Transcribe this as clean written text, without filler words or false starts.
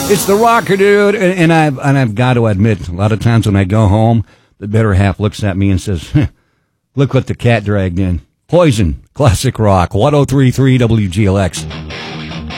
It's the rocker, dude, and I've got to admit, a lot of times when I go home, the better half looks at me and says, "Look what the cat dragged in." Poison, classic rock, 103.3 WGLX.